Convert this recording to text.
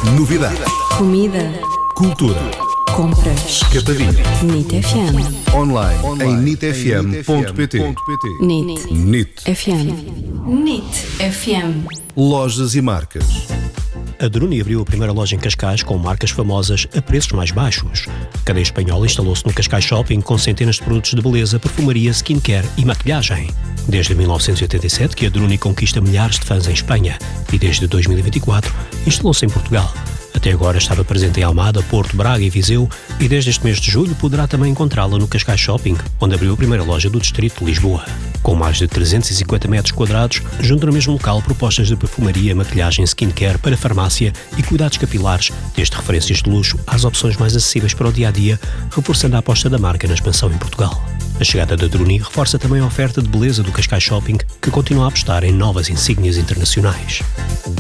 Novidades, Comida, cultura, compras, catadinho, NIT FM. online em nitfm.pt. NIT NIT, FM. NIT FM. lojas e marcas. A Druni abriu a primeira loja em Cascais com marcas famosas a preços mais baixos. A cadeia espanhola instalou-se no Cascais Shopping com centenas de produtos de beleza, perfumaria, skincare e maquilhagem. Desde 1987 que a Druni conquista milhares de fãs em Espanha e desde 2024 instalou-se em Portugal. Até agora estava presente em Almada, Porto, Braga e Viseu e desde este mês de julho poderá também encontrá-la no Cascais Shopping, onde abriu a primeira loja do distrito de Lisboa. Com mais de 350 metros quadrados, junto no mesmo local propostas de perfumaria, maquilhagem, skincare, para farmácia e cuidados capilares, desde referências de luxo às opções mais acessíveis para o dia-a-dia, reforçando a aposta da marca na expansão em Portugal. A chegada da Druni reforça também a oferta de beleza do Cascais Shopping, que continua a apostar em novas insígnias internacionais.